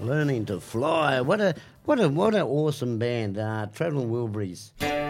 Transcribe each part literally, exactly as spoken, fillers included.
Learning to Fly. What a what a what an awesome band, uh, Travelling Wilburys.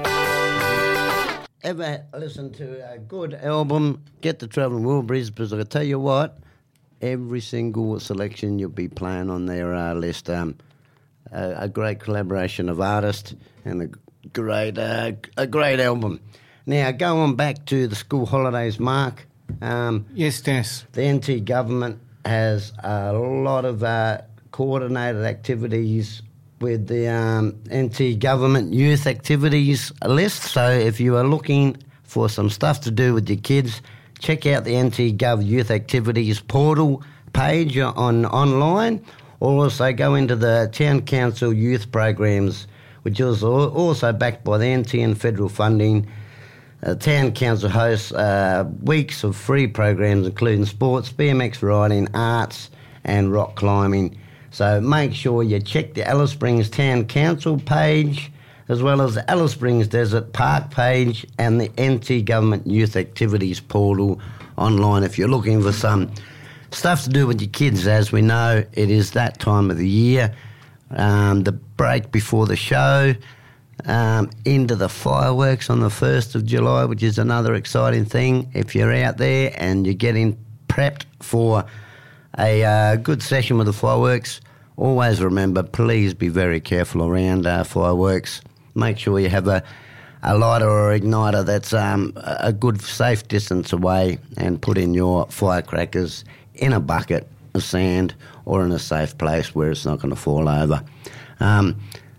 Ever listen to a good album? Get the Travelling Wilburys, because I tell you what, every single selection you'll be playing on their uh, list. Um, a, a great collaboration of artists and a great uh, a great album. Now going back to the school holidays, Mark. Um, yes, Dennis. The N T government has a lot of uh, coordinated activities with the um, N T government youth activities list. So if you are looking for some stuff to do with your kids, check out the N T Gov Youth Activities portal page on online, or also go into the Town Council Youth Programs, which is also backed by the N T and federal funding. Uh, Town Council hosts uh, weeks of free programs including sports, B M X riding, arts and rock climbing. So make sure you check the Alice Springs Town Council page, as well as the Alice Springs Desert Park page and the N T Government Youth Activities portal online if you're looking for some stuff to do with your kids. As we know, it is that time of the year, um, the break before the show, um, into the fireworks on the first of July, which is another exciting thing. If you're out there and you're getting prepped for a uh, good session with the fireworks, always remember, please be very careful around uh, fireworks. Make sure you have a, a lighter or igniter that's um, a good safe distance away, and put in your firecrackers in a bucket of sand or in a safe place where it's not going to fall over. Um,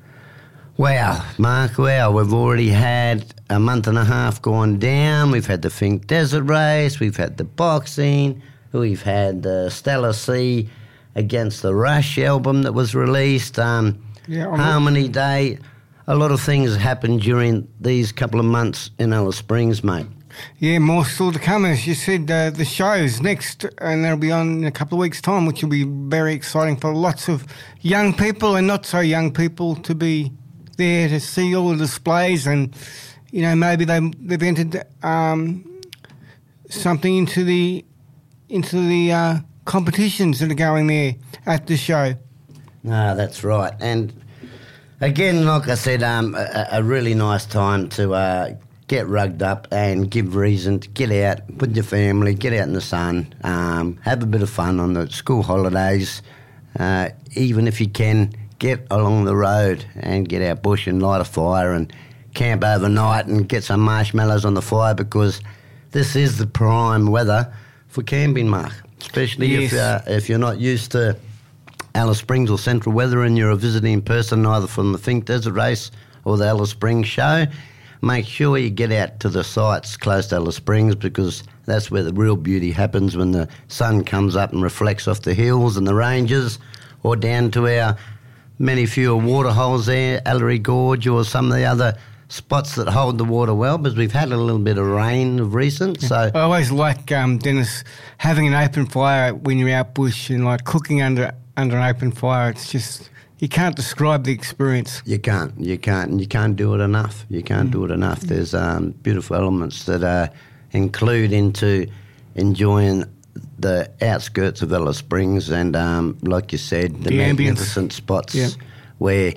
wow, Mark, wow, we've already had a month and a half gone down. We've had the Fink Desert Race, we've had the boxing, we've had the Stella C against the Rush album that was released, um, yeah, Harmony Day. A lot of things happened during these couple of months in Alice Springs, mate. Yeah, more still to come. As you said, uh, the show's next, and they'll be on in a couple of weeks' time, which will be very exciting for lots of young people and not so young people to be there to see all the displays. And, you know, maybe they, they've entered um, something into the into the uh, competitions that are going there at the show. No, that's right. And again, like I said, um, a, a really nice time to uh, get rugged up and give reason to get out with your family, get out in the sun, um, have a bit of fun on the school holidays. Uh, even if you can, get along the road and get out bush and light a fire and camp overnight and get some marshmallows on the fire, because this is the prime weather for camping, Mark, especially yes. if uh, if you're not used to Alice Springs or Central Weather and you're a visiting person either from the Fink Desert Race or the Alice Springs show. Make sure you get out to the sites close to Alice Springs, because that's where the real beauty happens, when the sun comes up and reflects off the hills and the ranges, or down to our many fewer water holes there, Ellery Gorge or some of the other spots that hold the water well, because we've had a little bit of rain of recent. So I always like, um, Dennis, having an open fire when you're out bush and like cooking under under an open fire. It's just, you can't describe the experience. You can't, you can't, and you can't do it enough. You can't mm. do it enough. There's um, beautiful elements that uh, include into enjoying the outskirts of Alice Springs, and um, like you said, the, the magnificent ambience. spots yeah. where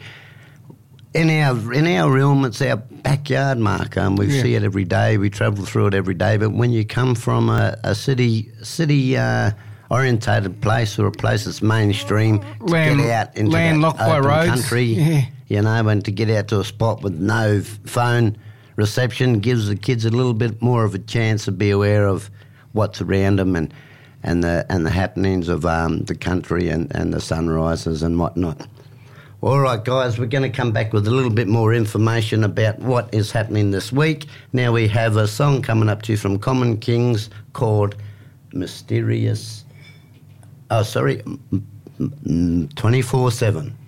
in our in our realm it's our backyard, Mark. Um, we yeah. see it every day. We travel through it every day. But when you come from a, a city city uh, orientated place, or a place that's mainstream, to Land, get out into landlocked that by open roads. country, yeah. you know, and to get out to a spot with no phone reception gives the kids a little bit more of a chance to be aware of what's around them, and and the and the happenings of um, the country and, and the sunrises and whatnot. All right, guys, we're going to come back with a little bit more information about what is happening this week. Now we have a song coming up to you from Common Kings called Mysterious... Oh, sorry, twenty-four seven.